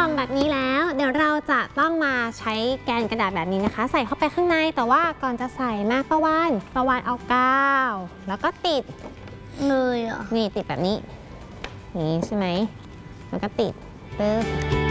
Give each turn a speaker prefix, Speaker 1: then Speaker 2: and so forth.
Speaker 1: ล่องแบบนี้แล้วเดี๋ยวเราจะต้องมาใช้แกนกระดาษแบบนี้นะคะใส่เข้าไปข้างในแต่ว่าก่อนจะใส่มาประวานเอากาวแล้วก็ติด
Speaker 2: เลยอ่ะ
Speaker 1: นี่ติดแบบนี้นี่ใช่ไหมแล้วก็ติดปึ๊บ